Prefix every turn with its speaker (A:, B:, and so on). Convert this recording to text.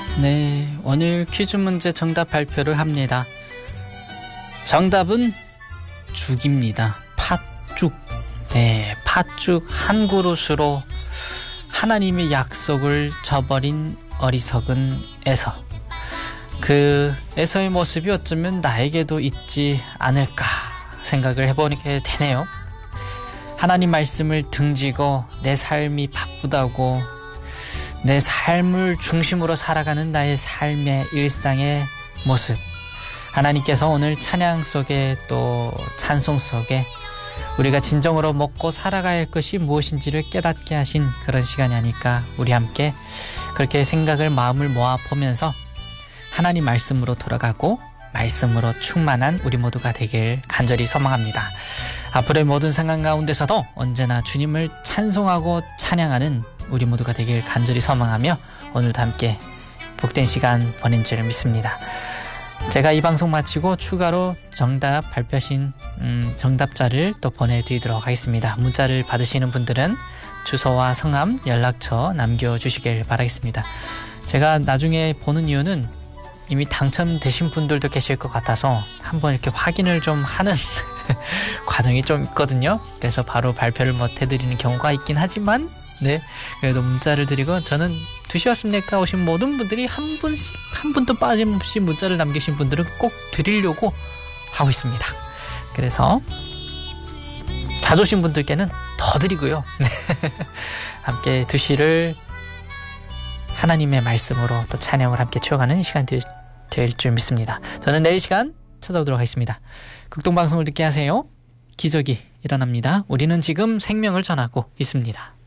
A: 네, 오늘 퀴즈 문제 정답 발표를 합니다. 정답은 죽입니다. 팥죽. 네, 팥죽 한 그릇으로 하나님의 약속을 저버린 어리석은 에서. 그 에서의 모습이 어쩌면 나에게도 있지 않을까 생각을 해보게 되네요. 하나님 말씀을 등지고 내 삶이 바쁘다고 내 삶을 중심으로 살아가는 나의 삶의 일상의 모습, 하나님께서 오늘 찬양 속에 또 찬송 속에 우리가 진정으로 먹고 살아가야 할 것이 무엇인지를 깨닫게 하신 그런 시간이 아닐까. 우리 함께 그렇게 생각을 마음을 모아보면서 하나님 말씀으로 돌아가고 말씀으로 충만한 우리 모두가 되길 간절히 소망합니다. 앞으로의 모든 상황 가운데서도 언제나 주님을 찬송하고 찬양하는 우리 모두가 되길 간절히 소망하며 오늘도 함께 복된 시간 보낸 줄 믿습니다. 제가 이 방송 마치고 추가로 정답 발표하신 정답자를 또 보내드리도록 하겠습니다. 문자를 받으시는 분들은 주소와 성함, 연락처 남겨주시길 바라겠습니다. 제가 나중에 보는 이유는 이미 당첨되신 분들도 계실 것 같아서 한번 이렇게 확인을 좀 하는 과정이 좀 있거든요. 그래서 바로 발표를 못 해드리는 경우가 있긴 하지만 네, 그래도 문자를 드리고 저는 2시 왔습니까? 오신 모든 분들이 한 분씩 한 분도 빠짐없이 문자를 남기신 분들은 꼭 드리려고 하고 있습니다. 그래서 자주 오신 분들께는 더 드리고요. 함께 2시를 하나님의 말씀으로 또 찬양을 함께 채워가는 시간 될 줄 믿습니다. 저는 내일 시간 찾아오도록 하겠습니다. 극동방송을 듣게 하세요. 기적이 일어납니다. 우리는 지금 생명을 전하고 있습니다.